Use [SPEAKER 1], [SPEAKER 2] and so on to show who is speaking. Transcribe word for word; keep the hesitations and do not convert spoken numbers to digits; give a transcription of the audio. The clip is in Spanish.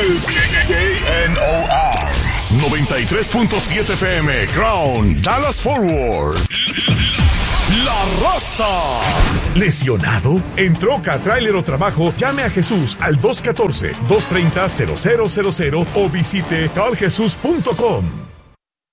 [SPEAKER 1] is K N O R noventa y tres punto siete F M, Crown, Dallas Forward. La Raza. ¿Lesionado? ¿En troca, tráiler o trabajo? Llame a Jesús al dos uno cuatro, dos tres cero, cero cero cero cero o visite cal jesús punto com.